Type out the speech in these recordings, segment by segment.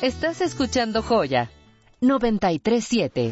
Estás escuchando Joya 93.7.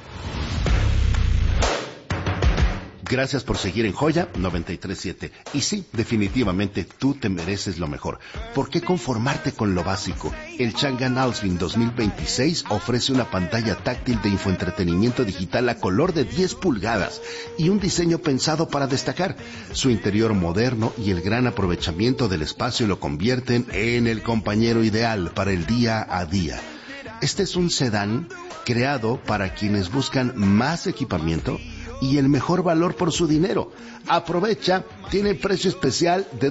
Gracias por seguir en Joya 93.7. Y sí, definitivamente tú te mereces lo mejor. ¿Por qué conformarte con lo básico? El Chang'an Alsvin 2026 ofrece una pantalla táctil de infoentretenimiento digital a color de 10 pulgadas y un diseño pensado para destacar. Su interior moderno y el gran aprovechamiento del espacio lo convierten en el compañero ideal para el día a día. Este es un sedán creado para quienes buscan más equipamiento y el mejor valor por su dinero. Aprovecha, tiene precio especial de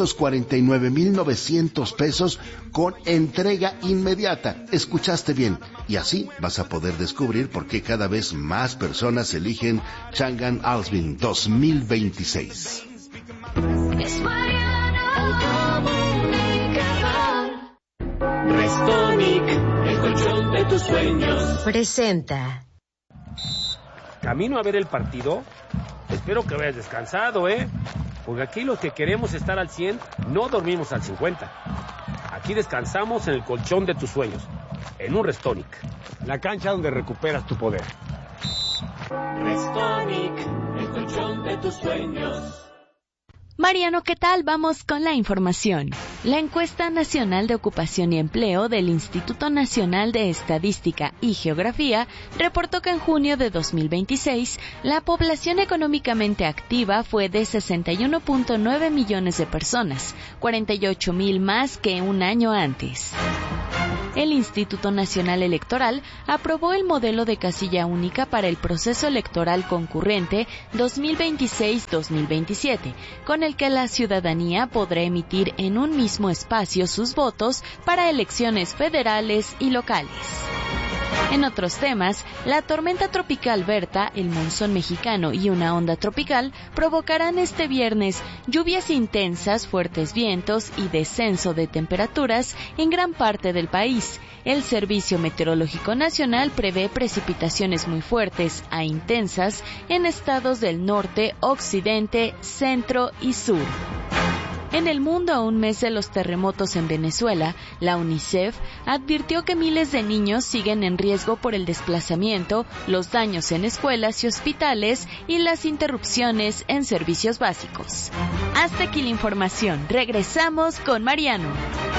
249,900 pesos con entrega inmediata. Escuchaste bien. Y así vas a poder descubrir por qué cada vez más personas eligen Chang'an Alsvin 2026. Restonic, el colchón de tus sueños. Presenta. Camino a ver el partido. Espero que vayas descansado, porque aquí los que queremos estar al 100 no dormimos al 50. Aquí descansamos en el colchón de tus sueños, en un Restonic, la cancha donde recuperas tu poder. Restonic, el colchón de tus sueños. Mariano, ¿qué tal? Vamos con la información. La encuesta nacional de ocupación y empleo del Instituto Nacional de Estadística y Geografía reportó que en junio de 2026 la población económicamente activa fue de 61.9 millones de personas, 48,000 más que un año antes. El Instituto Nacional Electoral aprobó el modelo de casilla única para el proceso electoral concurrente 2026-2027, con el que la ciudadanía podrá emitir en un mismo espacio sus votos para elecciones federales y locales. En otros temas, la tormenta tropical Berta, el monzón mexicano y una onda tropical provocarán este viernes lluvias intensas, fuertes vientos y descenso de temperaturas en gran parte del país. El Servicio Meteorológico Nacional prevé precipitaciones muy fuertes a intensas en estados del norte, occidente, centro y sur. En el mundo, a un mes de los terremotos en Venezuela, la UNICEF advirtió que miles de niños siguen en riesgo por el desplazamiento, los daños en escuelas y hospitales y las interrupciones en servicios básicos. Hasta aquí la información. Regresamos con Mariano.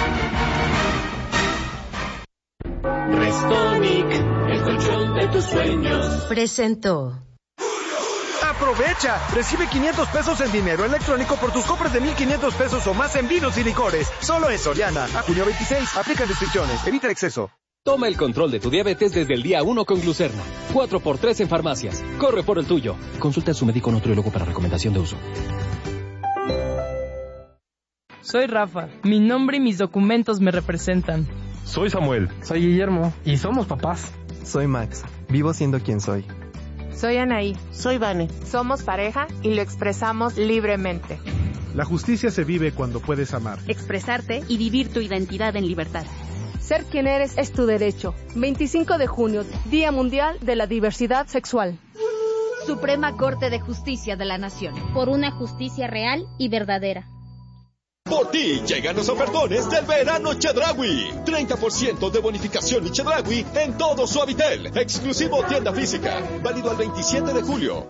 Restonic, el colchón de tus sueños. Presentó. ¡Aprovecha! Recibe 500 pesos en dinero electrónico por tus compras de 1,500 pesos o más en vinos y licores. Solo en Soriana. A junio 26. Aplica restricciones. Evita el exceso. Toma el control de tu diabetes desde el día 1 con Glucerna. 4x3 en farmacias. Corre por el tuyo. Consulta a su médico nutriólogo para recomendación de uso. Soy Rafa. Mi nombre y mis documentos me representan. Soy Samuel. Soy Guillermo. Y somos papás. Soy Max. Vivo siendo quien soy. Soy Anaí. Soy Vane. Somos pareja y lo expresamos libremente. La justicia se vive cuando puedes amar, expresarte y vivir tu identidad en libertad. Ser quien eres es tu derecho. 25 de junio, Día Mundial de la Diversidad Sexual. Suprema Corte de Justicia de la Nación. Por una justicia real y verdadera. Por ti llegan los ofertones del verano Chedraui. 30% de bonificación y Chedraui en todo Suavitel. Exclusivo tienda física. Válido al 27 de julio.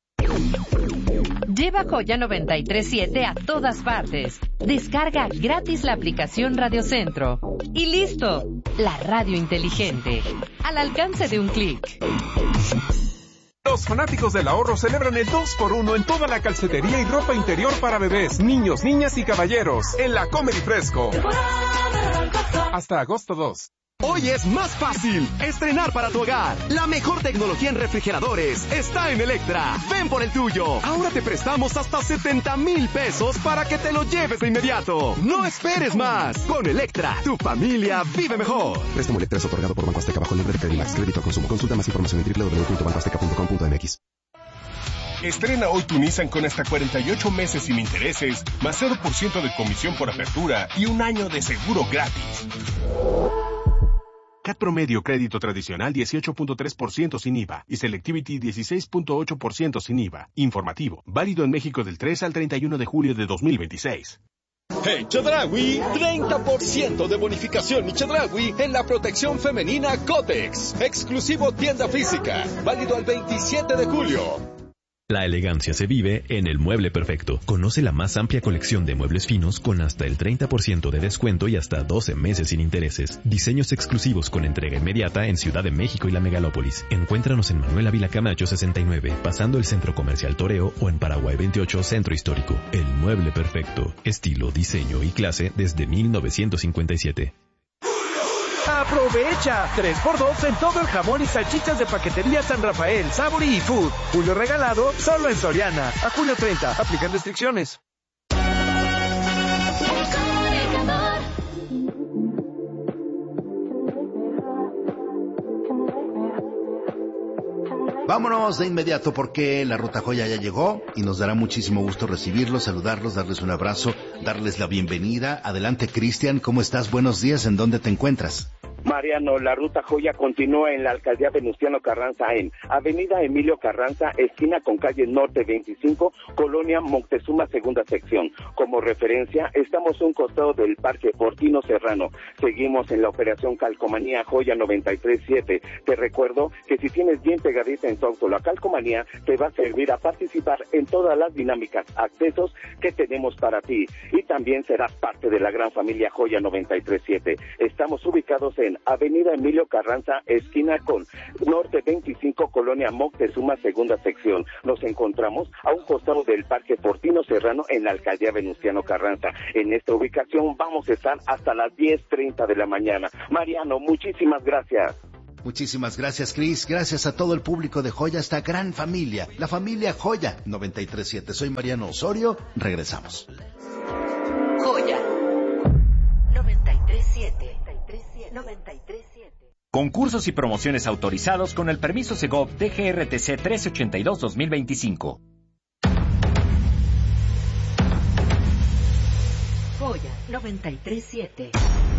Lleva Joya 93.7 a todas partes. Descarga gratis la aplicación Radio Centro. Y listo. La radio inteligente. Al alcance de un clic. Los fanáticos del ahorro celebran el 2x1 en toda la calcetería y ropa interior para bebés, niños, niñas y caballeros en la Comedy Fresco. Hasta agosto 2. Hoy es más fácil estrenar para tu hogar. La mejor tecnología en refrigeradores está en Electra. Ven por el tuyo. Ahora te prestamos hasta 70,000 pesos para que te lo lleves de inmediato. No esperes más. Con Electra, tu familia vive mejor. Préstamo Electra es otorgado por Banco Azteca bajo el nombre de Credimax. Crédito al consumo. Consulta más información en www.bancoazteca.com.mx. Estrena hoy tu Nissan con hasta 48 meses sin intereses, más 0% de comisión por apertura y un año de seguro gratis. CAT promedio crédito tradicional 18.3% sin IVA y Selectivity 16.8% sin IVA. Informativo. Válido en México del 3 al 31 de julio de 2026. En Chedraui, 30% de bonificación y Chedraui en la protección femenina Cotex. Exclusivo tienda física. Válido al 27 de julio. La elegancia se vive en El Mueble Perfecto. Conoce la más amplia colección de muebles finos con hasta el 30% de descuento y hasta 12 meses sin intereses. Diseños exclusivos con entrega inmediata en Ciudad de México y la Megalópolis. Encuéntranos en Manuel Ávila Camacho 69, pasando el Centro Comercial Toreo, o en Paraguay 28, Centro Histórico. El Mueble Perfecto. Estilo, diseño y clase desde 1957. ¡Aprovecha! 3x2 en todo el jamón y salchichas de paquetería San Rafael, Sabori y Food. Julio regalado solo en Soriana. A julio 30. Aplican restricciones. Vámonos de inmediato porque la Ruta Joya ya llegó y nos dará muchísimo gusto recibirlos, saludarlos, darles un abrazo, darles la bienvenida. Adelante, Cristian, ¿cómo estás? Buenos días, ¿en dónde te encuentras? Mariano, la Ruta Joya continúa en la Alcaldía Venustiano Carranza en Avenida Emilio Carranza, esquina con calle Norte 25, Colonia Moctezuma, segunda sección. Como referencia, estamos a un costado del Parque Fortino Serrano. Seguimos en la operación Calcomanía Joya 93.7. Te recuerdo que si tienes bien pegadita en tu auto la calcomanía, te va a servir a participar en todas las dinámicas, accesos que tenemos para ti. Y también serás parte de la gran familia Joya 93.7. Estamos ubicados en Avenida Emilio Carranza, esquina con Norte 25, Colonia Moctezuma, segunda sección. Nos encontramos a un costado del Parque Fortino Serrano en la Alcaldía Venustiano Carranza. En esta ubicación vamos a estar hasta las 10:30 de la mañana. Mariano, muchísimas gracias. Muchísimas gracias, Cris. Gracias a todo el público de Joya, esta gran familia, la familia Joya 93.7. Soy Mariano Osorio. Regresamos. Joya 93.7. 93.7. Concursos y promociones autorizados con el permiso Segov DGRTC 1382-2025. Joya 93.7.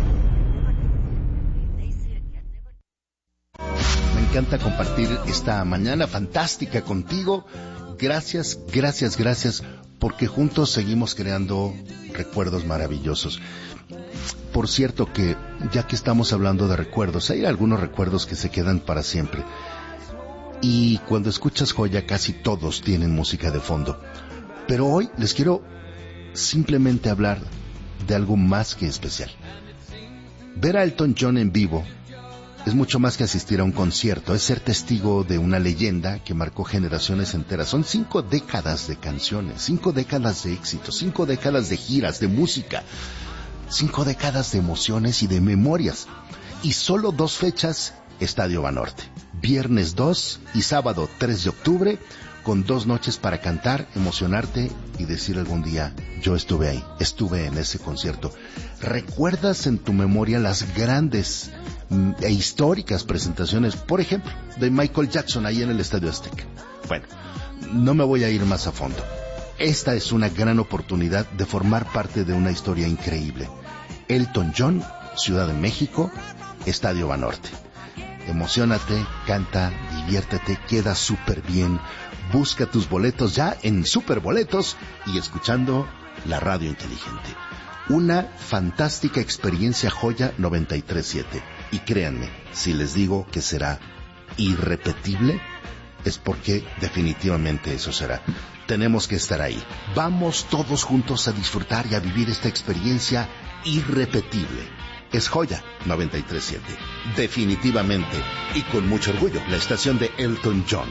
Me encanta compartir esta mañana fantástica contigo. Gracias, gracias, gracias, porque juntos seguimos creando recuerdos maravillosos. Por cierto que, ya que estamos hablando de recuerdos, hay algunos recuerdos que se quedan para siempre. Y cuando escuchas Joya, casi todos tienen música de fondo. Pero hoy les quiero simplemente hablar de algo más que especial. Ver a Elton John en vivo es mucho más que asistir a un concierto, es ser testigo de una leyenda que marcó generaciones enteras. Son 5 décadas de canciones, 5 décadas de éxitos, 5 décadas de giras, de música, 5 décadas de emociones y de memorias. Y solo 2 fechas, Estadio Banorte. Viernes 2 y sábado 3 de octubre, con 2 noches para cantar, emocionarte y decir algún día, yo estuve ahí, estuve en ese concierto. ¿Recuerdas en tu memoria las grandes e históricas presentaciones, por ejemplo, de Michael Jackson ahí en el Estadio Azteca? Bueno, no me voy a ir más a fondo. Esta es una gran oportunidad de formar parte de una historia increíble. Elton John, Ciudad de México, Estadio Banorte. Emociónate, canta, diviértete, queda súper bien. Busca tus boletos ya en Superboletos y escuchando la radio inteligente. Una fantástica experiencia Joya 93.7. Y créanme, si les digo que será irrepetible, es porque definitivamente eso será. Tenemos que estar ahí. Vamos todos juntos a disfrutar y a vivir esta experiencia irrepetible. Es Joya 93.7. Definitivamente y con mucho orgullo, la estación de Elton John.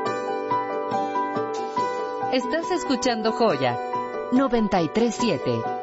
Estás escuchando Joya 93.7.